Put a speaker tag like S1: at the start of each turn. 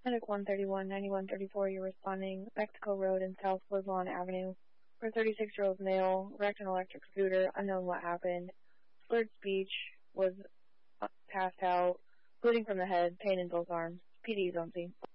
S1: Medic 131, 9134, you're responding. Mexico Road and South Woodlawn Avenue. For a 36-year-old male, wrecked an electric scooter, unknown what happened. Slurred speech, was passed out, bleeding from the head, pain in both arms. PD zone scene.